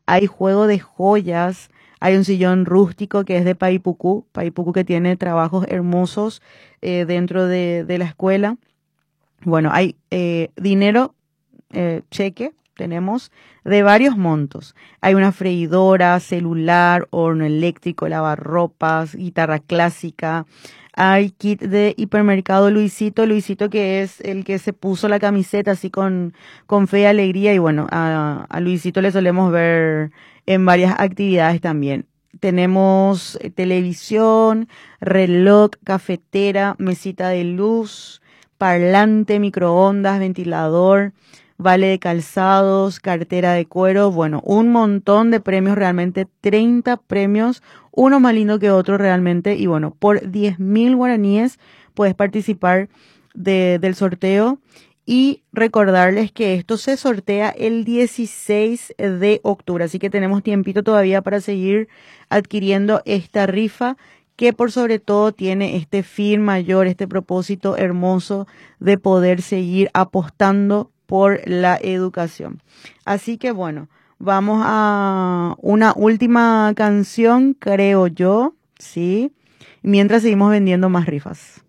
hay juego de joyas, hay un sillón rústico que es de Paipucú que tiene trabajos hermosos dentro de la escuela. Bueno, hay dinero, cheque, tenemos de varios montos. Hay una freidora, celular, horno eléctrico, lavarropas, guitarra clásica. Hay kit de hipermercado Luisito, Luisito que es el que se puso la camiseta así con fe y alegría. Y bueno, a Luisito le solemos ver en varias actividades también. Tenemos televisión, reloj, cafetera, mesita de luz, parlante, microondas, ventilador, vale de calzados, cartera de cuero, bueno, un montón de premios realmente, 30 premios, uno más lindo que otro realmente, y bueno, por 10.000 guaraníes puedes participar del sorteo. Y recordarles que esto se sortea el 16 de octubre, así que tenemos tiempito todavía para seguir adquiriendo esta rifa que por sobre todo tiene este fin mayor, este propósito hermoso de poder seguir apostando por la educación. Así que bueno, vamos a una última canción, creo yo, ¿sí? Mientras seguimos vendiendo más rifas.